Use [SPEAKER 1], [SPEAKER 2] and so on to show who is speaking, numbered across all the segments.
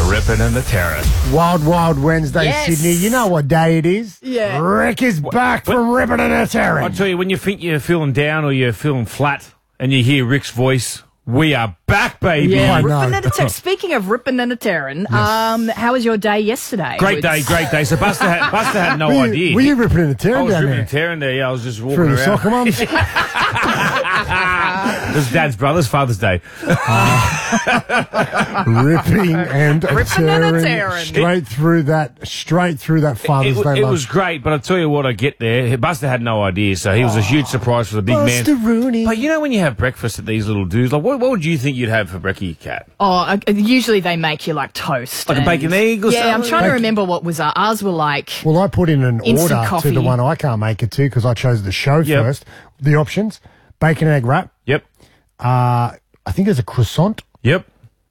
[SPEAKER 1] ripping and the tearing.
[SPEAKER 2] Wild, wild Wednesday,
[SPEAKER 3] Yes.
[SPEAKER 2] Sydney. You know what day it is?
[SPEAKER 3] Yeah.
[SPEAKER 2] Rick is back from ripping and a
[SPEAKER 1] I
[SPEAKER 2] tearing.
[SPEAKER 1] tell you, when you think you're feeling down or you're feeling flat and you hear Rick's voice, we are back, baby.
[SPEAKER 3] Yeah,
[SPEAKER 2] I know.
[SPEAKER 3] ripping and a tearing. Speaking of ripping and a tearing, how was your day yesterday?
[SPEAKER 1] Great day, great day. So Buster had no idea.
[SPEAKER 2] Were you ripping and a
[SPEAKER 1] I
[SPEAKER 2] tearing
[SPEAKER 1] was
[SPEAKER 2] down
[SPEAKER 1] ripping
[SPEAKER 2] there?
[SPEAKER 1] and tearing there. Yeah, I was just walking
[SPEAKER 2] Through the
[SPEAKER 1] around.
[SPEAKER 2] soccer mums?
[SPEAKER 1] It was Dad's brother's Father's Day.
[SPEAKER 2] Ripping and a
[SPEAKER 3] Ripping and a
[SPEAKER 2] tearing.
[SPEAKER 3] tearing.
[SPEAKER 2] Straight through that Father's Day
[SPEAKER 1] It
[SPEAKER 2] lunch.
[SPEAKER 1] was great, but I tell you what, I get there. Buster had no idea, so he was a huge surprise for the big
[SPEAKER 2] Buster
[SPEAKER 1] man.
[SPEAKER 2] Rooney.
[SPEAKER 1] But you know when you have breakfast at these little dudes, like what would you think you'd have for brekkie, Cat?
[SPEAKER 3] Oh, usually they make you like toast.
[SPEAKER 1] Like a
[SPEAKER 3] and-
[SPEAKER 1] bacon egg or
[SPEAKER 3] Yeah, I'm
[SPEAKER 1] something?
[SPEAKER 3] trying to remember what was ours were like.
[SPEAKER 2] Well, I put in an
[SPEAKER 3] Instant
[SPEAKER 2] order
[SPEAKER 3] coffee.
[SPEAKER 2] to the one I can't make it to because I chose the show
[SPEAKER 1] Yep.
[SPEAKER 2] first. The options: bacon and egg wrap.
[SPEAKER 1] Yep.
[SPEAKER 2] I think there's a croissant,
[SPEAKER 1] Yep.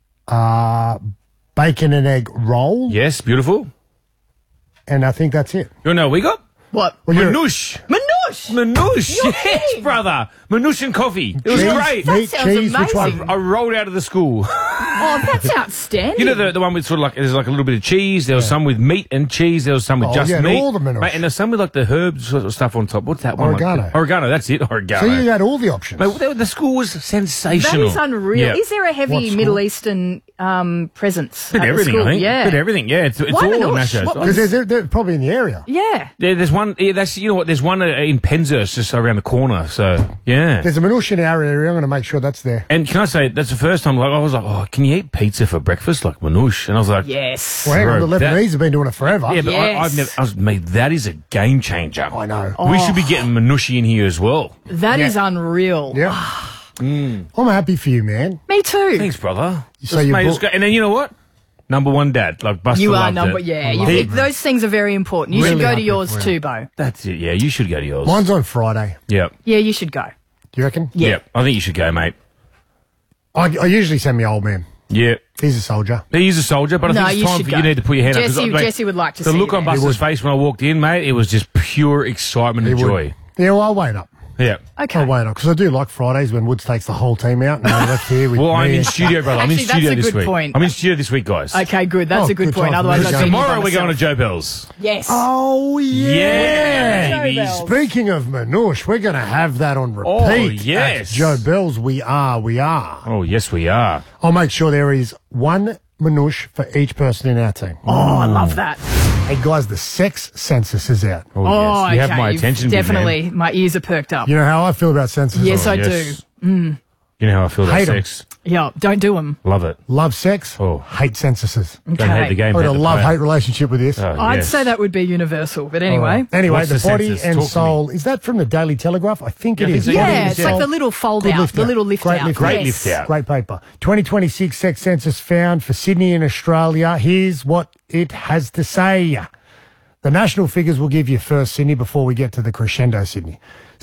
[SPEAKER 2] bacon and egg roll,
[SPEAKER 1] Yes, beautiful.
[SPEAKER 2] and I think that's it.
[SPEAKER 1] You know what we got?
[SPEAKER 3] What?
[SPEAKER 2] Well, you're-
[SPEAKER 1] Manouche.
[SPEAKER 3] Manouche!
[SPEAKER 1] Manouche.
[SPEAKER 3] You're
[SPEAKER 1] Yes,
[SPEAKER 3] kidding.
[SPEAKER 1] brother. Manouche and coffee. It was
[SPEAKER 2] Cheese,
[SPEAKER 1] great.
[SPEAKER 3] That
[SPEAKER 2] meat,
[SPEAKER 3] sounds
[SPEAKER 2] cheese, which
[SPEAKER 3] amazing.
[SPEAKER 2] one?
[SPEAKER 1] I rolled out of the school.
[SPEAKER 3] Oh, that's outstanding.
[SPEAKER 1] You know the one with sort of like there's like a little bit of cheese. There was some with meat and cheese. There was some with
[SPEAKER 2] Oh,
[SPEAKER 1] just
[SPEAKER 2] yeah,
[SPEAKER 1] meat.
[SPEAKER 2] all the Manouche.
[SPEAKER 1] Mate, and there's some with like the herbs sort of stuff on top. What's that one?
[SPEAKER 2] Oregano.
[SPEAKER 1] Like? Oregano. That's it. Oregano.
[SPEAKER 2] So you had all the options.
[SPEAKER 1] Mate, the school was
[SPEAKER 3] that
[SPEAKER 1] sensational.
[SPEAKER 3] is unreal.
[SPEAKER 1] Yeah.
[SPEAKER 3] Is there a
[SPEAKER 2] What
[SPEAKER 3] heavy
[SPEAKER 2] school?
[SPEAKER 3] Middle Eastern presence?
[SPEAKER 1] Bit
[SPEAKER 3] at the
[SPEAKER 1] everything,
[SPEAKER 3] school?
[SPEAKER 1] I think.
[SPEAKER 3] Yeah.
[SPEAKER 1] Bit everything. Yeah, it's
[SPEAKER 3] Why
[SPEAKER 1] all
[SPEAKER 3] Manouche?
[SPEAKER 1] nachos.
[SPEAKER 3] What
[SPEAKER 2] Because they're probably in the area.
[SPEAKER 3] Yeah.
[SPEAKER 1] There's one. Yeah, that's you know what. There's one in Penshurst just around the corner. So yeah.
[SPEAKER 2] There's a Manouche in our area. I'm going to make sure that's there.
[SPEAKER 1] And can I say that's the first time? Like I was like, oh, can you eat pizza for breakfast like Manouche? And I was like,
[SPEAKER 3] Yes.
[SPEAKER 2] Well, hang on,
[SPEAKER 1] Bro,
[SPEAKER 2] the
[SPEAKER 1] that-
[SPEAKER 2] Lebanese have been doing it forever.
[SPEAKER 1] yeah, but
[SPEAKER 3] Yes.
[SPEAKER 1] I've never. Mate, that is a game changer.
[SPEAKER 2] I know.
[SPEAKER 1] We should be getting Manouche in here as well.
[SPEAKER 3] That is
[SPEAKER 2] Yeah.
[SPEAKER 3] unreal.
[SPEAKER 2] Yeah. I'm happy for you, man.
[SPEAKER 3] Me too.
[SPEAKER 1] Thanks, brother.
[SPEAKER 2] So you
[SPEAKER 1] Mate, it's
[SPEAKER 2] book-
[SPEAKER 1] great. And then you know what? Number one dad. Like Buster
[SPEAKER 3] You are
[SPEAKER 1] loved
[SPEAKER 3] number,
[SPEAKER 1] it.
[SPEAKER 3] yeah.
[SPEAKER 2] love it.
[SPEAKER 3] Those things are very important. You
[SPEAKER 2] Really
[SPEAKER 3] should go to
[SPEAKER 2] happy
[SPEAKER 3] yours
[SPEAKER 2] for you.
[SPEAKER 3] too, Bo.
[SPEAKER 1] That's it. Yeah, you should go to yours.
[SPEAKER 2] Mine's on Friday.
[SPEAKER 1] Yep.
[SPEAKER 3] Yeah, you should go.
[SPEAKER 2] Do you reckon?
[SPEAKER 3] Yeah.
[SPEAKER 1] Yep. I think you should go, mate.
[SPEAKER 2] I usually send me old man.
[SPEAKER 1] Yeah.
[SPEAKER 2] He's a soldier.
[SPEAKER 1] He's a soldier, but I
[SPEAKER 3] No,
[SPEAKER 1] think
[SPEAKER 3] you
[SPEAKER 1] it's time
[SPEAKER 3] should
[SPEAKER 1] for
[SPEAKER 3] go.
[SPEAKER 1] you need to put your hand
[SPEAKER 3] Jesse-
[SPEAKER 1] up. 'cause, mate,
[SPEAKER 3] Jesse would like to
[SPEAKER 1] the
[SPEAKER 3] see
[SPEAKER 1] look
[SPEAKER 3] you
[SPEAKER 1] on
[SPEAKER 3] there.
[SPEAKER 1] Buster's face when I walked in, mate, it was just pure excitement and
[SPEAKER 2] He would.
[SPEAKER 1] joy.
[SPEAKER 2] Yeah, well, I'll wait up.
[SPEAKER 1] Yeah.
[SPEAKER 3] Okay.
[SPEAKER 2] I'll wait up because I do like Fridays when Woods takes the whole team out. And I'm left here with
[SPEAKER 1] Well, I'm
[SPEAKER 2] me
[SPEAKER 1] in
[SPEAKER 2] and-
[SPEAKER 1] studio, brother. I'm in
[SPEAKER 3] Actually, that's
[SPEAKER 1] studio
[SPEAKER 3] a
[SPEAKER 1] this
[SPEAKER 3] good
[SPEAKER 1] week.
[SPEAKER 3] point.
[SPEAKER 1] I'm in studio this week, guys.
[SPEAKER 3] Okay, good. That's
[SPEAKER 2] Oh,
[SPEAKER 3] a good
[SPEAKER 2] good
[SPEAKER 3] point.
[SPEAKER 2] time for
[SPEAKER 3] Otherwise,
[SPEAKER 2] me
[SPEAKER 3] I'd
[SPEAKER 2] to
[SPEAKER 3] be
[SPEAKER 2] go.
[SPEAKER 1] Tomorrow
[SPEAKER 3] by
[SPEAKER 1] we're going to
[SPEAKER 3] myself.
[SPEAKER 1] Joe Bell's.
[SPEAKER 3] Yes.
[SPEAKER 2] Oh, yeah.
[SPEAKER 1] Yeah.
[SPEAKER 3] Joe Bell's.
[SPEAKER 2] Speaking of Manouche, we're going to have that on repeat.
[SPEAKER 1] Oh, yes.
[SPEAKER 2] At Joe Bell's, we are.
[SPEAKER 1] Oh, yes, we are.
[SPEAKER 2] I'll make sure there is one Manouche for each person in our team.
[SPEAKER 3] Oh, I love that.
[SPEAKER 2] Hey, guys, the sex census is out.
[SPEAKER 1] Oh,
[SPEAKER 3] Oh,
[SPEAKER 1] yes. You have
[SPEAKER 3] okay,
[SPEAKER 1] my
[SPEAKER 3] you've
[SPEAKER 1] attention, big man.
[SPEAKER 3] Definitely. My ears are perked up.
[SPEAKER 2] You know how I feel about census?
[SPEAKER 3] Yes, I
[SPEAKER 1] Yes.
[SPEAKER 3] do.
[SPEAKER 1] You know how I feel about
[SPEAKER 2] Hate 'em.
[SPEAKER 1] sex.
[SPEAKER 3] Yeah, don't do them.
[SPEAKER 1] Love it.
[SPEAKER 2] Love sex,
[SPEAKER 1] Oh.
[SPEAKER 2] hate censuses.
[SPEAKER 1] Don't hate the game.
[SPEAKER 2] I've got
[SPEAKER 1] hate
[SPEAKER 2] a
[SPEAKER 1] the
[SPEAKER 2] love-hate
[SPEAKER 1] player.
[SPEAKER 2] relationship with this.
[SPEAKER 1] Oh,
[SPEAKER 3] I'd
[SPEAKER 1] yes.
[SPEAKER 3] say that would be universal, but anyway.
[SPEAKER 2] Anyway,
[SPEAKER 1] What's
[SPEAKER 2] the
[SPEAKER 1] the
[SPEAKER 2] body
[SPEAKER 1] census?
[SPEAKER 2] and
[SPEAKER 1] Talk to
[SPEAKER 2] soul, is that from the Daily Telegraph? I think
[SPEAKER 1] Yeah,
[SPEAKER 2] it
[SPEAKER 1] I
[SPEAKER 2] is.
[SPEAKER 1] think so.
[SPEAKER 2] Body
[SPEAKER 3] Yeah,
[SPEAKER 2] and
[SPEAKER 3] it's like
[SPEAKER 2] soul.
[SPEAKER 3] the little fold
[SPEAKER 2] Good
[SPEAKER 3] out,
[SPEAKER 2] lift
[SPEAKER 3] the
[SPEAKER 2] out.
[SPEAKER 3] little lift
[SPEAKER 2] Great
[SPEAKER 3] out.
[SPEAKER 2] lift
[SPEAKER 1] Great
[SPEAKER 2] out.
[SPEAKER 1] lift out.
[SPEAKER 2] Great paper. 2026 sex census found for Sydney and Australia. Here's what it has to say. The national figures will give you first, Sydney, before we get to the crescendo, Sydney.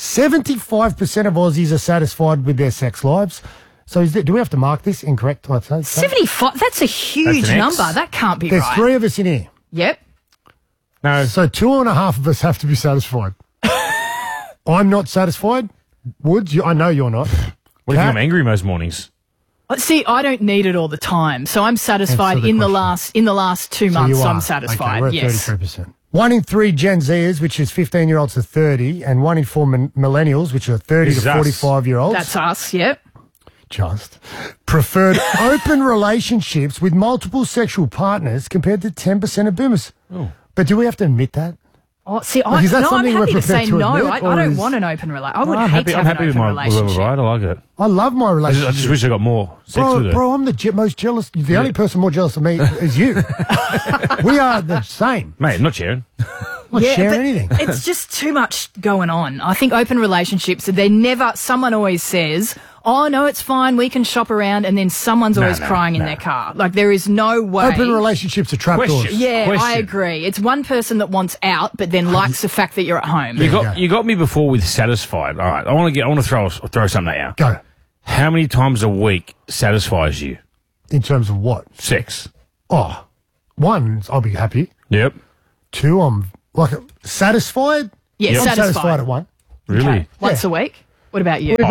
[SPEAKER 2] 75% of Aussies are satisfied with their sex lives. So do we have to mark this incorrect?
[SPEAKER 3] 75, that's a huge
[SPEAKER 1] That's an X.
[SPEAKER 3] number. That can't be
[SPEAKER 2] There's
[SPEAKER 3] right.
[SPEAKER 2] three of us in here.
[SPEAKER 3] Yep.
[SPEAKER 1] No.
[SPEAKER 2] So 2.5 of us have to be satisfied. I'm not satisfied. Woods, I know you're not.
[SPEAKER 1] What do you think I'm angry most mornings?
[SPEAKER 3] See, I don't need it all the time, so I'm satisfied
[SPEAKER 2] Answer the
[SPEAKER 3] in the
[SPEAKER 2] question.
[SPEAKER 3] last 2
[SPEAKER 2] So
[SPEAKER 3] months.
[SPEAKER 2] you are.
[SPEAKER 3] I'm satisfied.
[SPEAKER 2] Okay, we're at
[SPEAKER 3] yes.
[SPEAKER 2] 33%. 1 in 3 Gen Zers, which is 15-year-olds to 30, and 1 in 4 millennials, which are 30
[SPEAKER 1] This is
[SPEAKER 2] to
[SPEAKER 1] us.
[SPEAKER 2] 45-year-olds.
[SPEAKER 3] That's us. Yep.
[SPEAKER 2] Just preferred open relationships with multiple sexual partners compared to 10% of boomers. But do we have to admit that?
[SPEAKER 3] Oh, see,
[SPEAKER 2] Like, is that
[SPEAKER 3] I'm
[SPEAKER 2] something we're
[SPEAKER 3] happy to
[SPEAKER 2] prepared
[SPEAKER 3] say
[SPEAKER 2] to
[SPEAKER 3] no.
[SPEAKER 2] admit,
[SPEAKER 3] I
[SPEAKER 2] or
[SPEAKER 3] don't
[SPEAKER 2] is-
[SPEAKER 3] want an open relationship. I would
[SPEAKER 1] I'm
[SPEAKER 3] hate
[SPEAKER 1] happy.
[SPEAKER 3] to
[SPEAKER 1] I'm
[SPEAKER 3] have
[SPEAKER 1] happy
[SPEAKER 3] an
[SPEAKER 1] with
[SPEAKER 3] open
[SPEAKER 1] my
[SPEAKER 3] relationship.
[SPEAKER 1] right. I like it.
[SPEAKER 2] I love my
[SPEAKER 1] I
[SPEAKER 2] relationship.
[SPEAKER 1] just wish I got more sex with it.
[SPEAKER 2] Bro, I'm the most jealous. The only person more jealous of me is you. We are the same.
[SPEAKER 1] Mate, I'm not sharing.
[SPEAKER 2] I'm not sharing
[SPEAKER 3] but
[SPEAKER 2] anything.
[SPEAKER 3] It's just too much going on. I think open relationships, they're never, someone always says, oh, no, it's fine, we can shop around, and then someone's always crying in their car. Like, there is no way.
[SPEAKER 2] Open relationships are trapdoors.
[SPEAKER 1] Question.
[SPEAKER 3] Yeah, I
[SPEAKER 1] Question.
[SPEAKER 3] agree. It's one person that wants out, but then likes the fact that you're at home.
[SPEAKER 1] You got me before with satisfied. All right, I want to throw something out.
[SPEAKER 2] Go.
[SPEAKER 1] How many times a week satisfies you?
[SPEAKER 2] In terms of what?
[SPEAKER 1] Sex.
[SPEAKER 2] Oh, one, I'll be happy.
[SPEAKER 1] Yep.
[SPEAKER 2] Two, I'm like satisfied.
[SPEAKER 3] Yeah,
[SPEAKER 2] I'm
[SPEAKER 3] satisfied.
[SPEAKER 2] satisfied at one.
[SPEAKER 1] Really?
[SPEAKER 3] Okay. Once a week? What about you?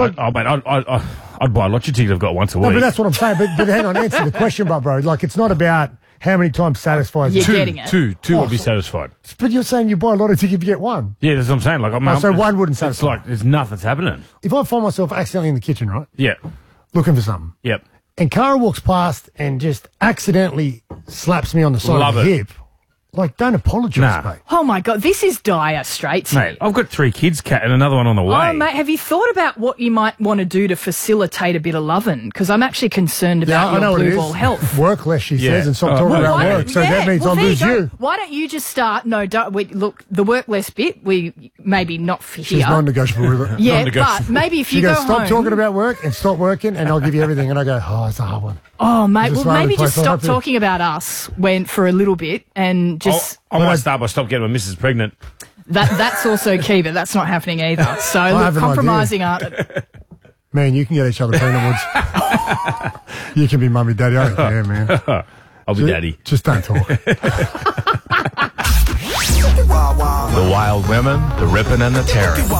[SPEAKER 1] I'd buy a lottery ticket I've got once a
[SPEAKER 2] No,
[SPEAKER 1] week.
[SPEAKER 2] but that's what I'm saying. But hang on, answer the question, bro. Like, it's not about how many times satisfies
[SPEAKER 3] You're
[SPEAKER 2] you?
[SPEAKER 3] getting it.
[SPEAKER 1] Two would be satisfied.
[SPEAKER 2] But you're saying you buy a lotto ticket, you get one.
[SPEAKER 1] Yeah, that's what I'm saying. Like,
[SPEAKER 2] So one wouldn't
[SPEAKER 1] It's
[SPEAKER 2] satisfy.
[SPEAKER 1] like there's nothing's happening.
[SPEAKER 2] If I find myself accidentally in the kitchen, right,
[SPEAKER 1] Yeah.
[SPEAKER 2] looking for something,
[SPEAKER 1] Yep.
[SPEAKER 2] and Cara walks past and just accidentally slaps me on the side
[SPEAKER 1] Love
[SPEAKER 2] of the
[SPEAKER 1] it.
[SPEAKER 2] hip, like, don't apologise,
[SPEAKER 1] Nah.
[SPEAKER 2] mate.
[SPEAKER 3] Oh my God, this is dire straits.
[SPEAKER 1] Mate, I've got 3 kids, Kat, and another one on the way.
[SPEAKER 3] Oh, mate, have you thought about what you might want to do to facilitate a bit of loving? Because I'm actually concerned about
[SPEAKER 2] I know
[SPEAKER 3] your
[SPEAKER 2] what it
[SPEAKER 3] blue ball
[SPEAKER 2] is.
[SPEAKER 3] health.
[SPEAKER 2] Work less, she
[SPEAKER 1] Yeah.
[SPEAKER 2] says, and stop
[SPEAKER 1] Oh,
[SPEAKER 2] talking
[SPEAKER 1] well,
[SPEAKER 2] about
[SPEAKER 3] Why
[SPEAKER 2] work.
[SPEAKER 3] don't-
[SPEAKER 2] So that means I'll
[SPEAKER 3] there you
[SPEAKER 2] lose
[SPEAKER 3] go.
[SPEAKER 2] you.
[SPEAKER 3] Why don't you just start? No, look, the work less bit, we maybe not for
[SPEAKER 2] She's
[SPEAKER 3] here.
[SPEAKER 2] non-negotiable with it.
[SPEAKER 3] Yeah,
[SPEAKER 1] non-negotiable.
[SPEAKER 3] but maybe if
[SPEAKER 2] She
[SPEAKER 3] you
[SPEAKER 2] goes,
[SPEAKER 3] go
[SPEAKER 2] stop
[SPEAKER 3] home.
[SPEAKER 2] talking about work and stop working, and I'll give you everything. And I go, oh, it's a hard one.
[SPEAKER 3] Oh, mate,
[SPEAKER 2] Just
[SPEAKER 3] well,
[SPEAKER 2] rather
[SPEAKER 3] maybe
[SPEAKER 2] play
[SPEAKER 3] just stop
[SPEAKER 2] therapy.
[SPEAKER 3] talking about us for a little bit and just.
[SPEAKER 1] I might start by stop getting my missus pregnant.
[SPEAKER 3] That's also key, but that's not happening either. So
[SPEAKER 2] have
[SPEAKER 3] look,
[SPEAKER 2] an
[SPEAKER 3] compromising
[SPEAKER 2] Man, you can get each other pregnant, Woods. You can be mummy, daddy. I don't care, man.
[SPEAKER 1] I'll be daddy.
[SPEAKER 2] Just don't talk.
[SPEAKER 4] The wild women, the ripping and the tearing.